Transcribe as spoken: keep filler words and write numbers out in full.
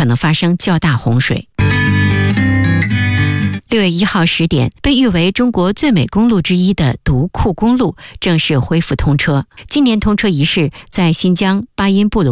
可能发生较大洪水。六月一号十点，被誉为中国最美公路之一的独库公路正式恢复通车。今年通车仪式在新疆巴音布鲁